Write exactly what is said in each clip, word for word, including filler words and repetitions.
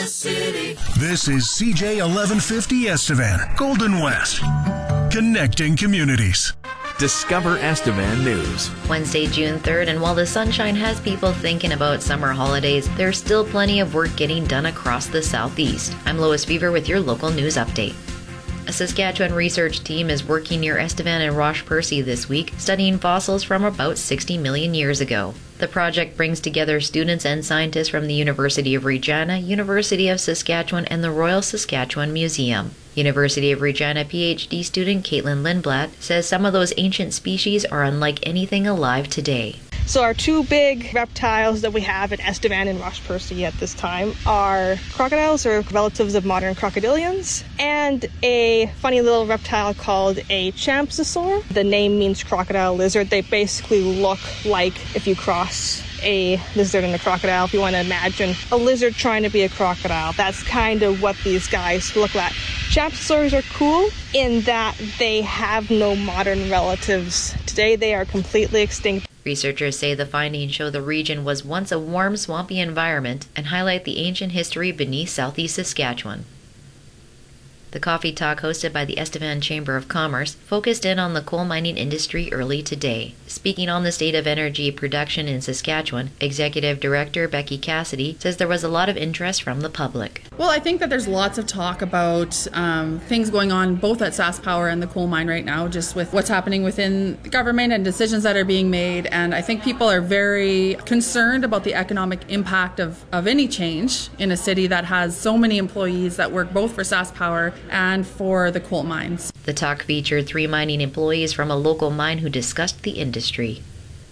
the city. This is C J eleven fifty Estevan, Golden West. Connecting communities. Discover Estevan News. Wednesday, June third, and while the sunshine has people thinking about summer holidays, there's still plenty of work getting done across the southeast. I'm Lois Beaver with your local news update. A Saskatchewan research team is working near Estevan and Roche Percy this week, studying fossils from about sixty million years ago. The project brings together students and scientists from the University of Regina, University of Saskatchewan, and the Royal Saskatchewan Museum. University of Regina PhD student Caitlin Lindblad says some of those ancient species are unlike anything alive today. So our two big reptiles that we have at Estevan and Roche Percy at this time are crocodiles, or relatives of modern crocodilians, and a funny little reptile called a champsosaur. The name means crocodile lizard. They basically look like if you cross a lizard and a crocodile, if you want to imagine a lizard trying to be a crocodile. That's kind of what these guys look like. Champsosaurs are cool in that they have no modern relatives. Today they are completely extinct. Researchers say the findings show the region was once a warm, swampy environment and highlight the ancient history beneath southeast Saskatchewan. The coffee talk hosted by the Estevan Chamber of Commerce focused in on the coal mining industry early today. Speaking on the state of energy production in Saskatchewan, Executive Director Becky Cassidy says there was a lot of interest from the public. Well, I think that there's lots of talk about um, things going on both at SaskPower and the coal mine right now, just with what's happening within the government and decisions that are being made. And I think people are very concerned about the economic impact of, of any change in a city that has so many employees that work both for SaskPower and for the coal mines. The talk featured three mining employees from a local mine who discussed the industry.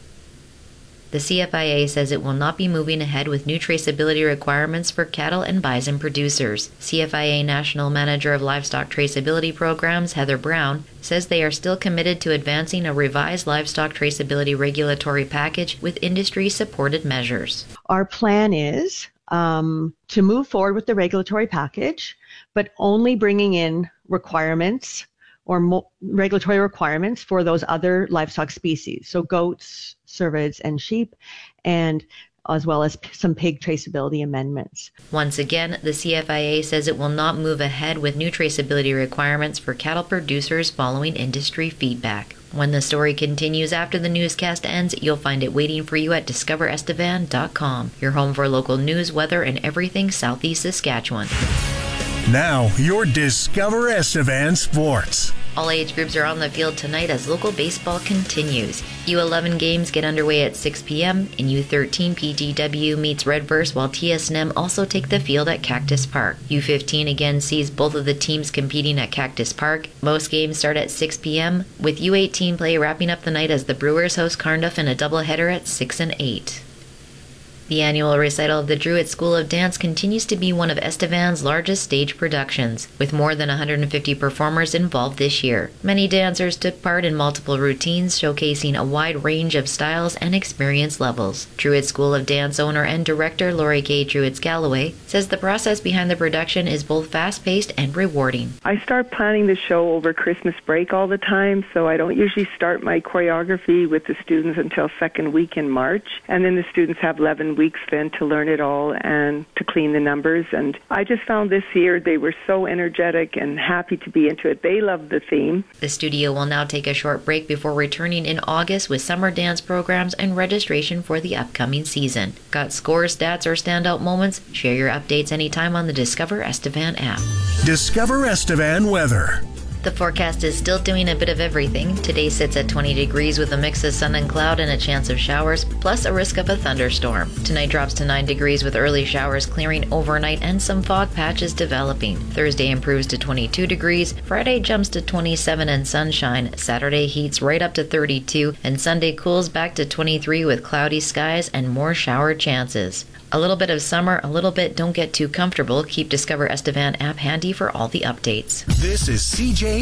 The C F I A says it will not be moving ahead with new traceability requirements for cattle and bison producers. C F I A National Manager of Livestock Traceability Programs, Heather Brown, says they are still committed to advancing a revised livestock traceability regulatory package with industry-supported measures. Our plan is um, to move forward with the regulatory package, but only bringing in requirements or mo- regulatory requirements for those other livestock species, so goats, cervids, and sheep, and as well as p- some pig traceability amendments. Once again, the C F I A says it will not move ahead with new traceability requirements for cattle producers following industry feedback. When the story continues after the newscast ends, you'll find it waiting for you at discover estevan dot com, your home for local news, weather, and everything southeast Saskatchewan. Now, your Discover Estevan Sports. All age groups are on the field tonight as local baseball continues. U eleven games get underway at six p.m. In U thirteen, P G W meets Redverse, while T S N M also take the field at Cactus Park. U fifteen again sees both of the teams competing at Cactus Park. Most games start at six p.m., with U eighteen play wrapping up the night as the Brewers host Carnduff in a doubleheader at six and eight. The annual recital of the Druid School of Dance continues to be one of Estevan's largest stage productions, with more than one hundred fifty performers involved this year. Many dancers took part in multiple routines, showcasing a wide range of styles and experience levels. Druid School of Dance owner and director Lori K. Druids-Galloway says the process behind the production is both fast-paced and rewarding. I start planning the show over Christmas break all the time, so I don't usually start my choreography with the students until second week in March, and then the students have eleven weeks then to learn it all and to clean the numbers. And I just found this year they were so energetic and happy to be into it. They loved the theme. The studio will now take a short break before returning in August with summer dance programs and registration for the upcoming season. Got scores, stats, or standout moments? Share your updates anytime on the Discover Estevan app. Discover Estevan weather. The forecast is still doing a bit of everything. Today sits at twenty degrees with a mix of sun and cloud and a chance of showers, plus a risk of a thunderstorm. Tonight drops to nine degrees with early showers clearing overnight and some fog patches developing. Thursday improves to twenty-two degrees. Friday jumps to twenty-seven and sunshine. Saturday heats right up to thirty-two, and Sunday cools back to twenty-three with cloudy skies and more shower chances. A little bit of summer, a little bit don't get too comfortable. Keep Discover Estevan app handy for all the updates. This is C J